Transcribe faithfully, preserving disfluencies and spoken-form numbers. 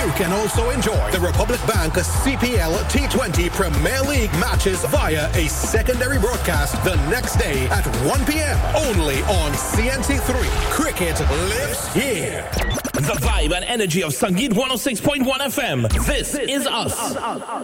can also enjoy the Republic Bank C P L T twenty Premier League matches via a secondary broadcast the next day at one p.m. only on C N T three. Cricket lives here. The vibe and energy of Sangeet one oh six point one F M. This is us.